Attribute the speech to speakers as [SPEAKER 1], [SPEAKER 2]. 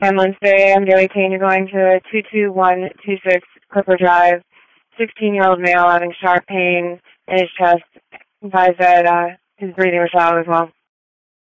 [SPEAKER 1] Ambulance Bay, I'm Daily Kane. You're going to 22126 Clipper Drive. 16-year-old male having sharp pain in his chest. Advise that his breathing was shallow as well.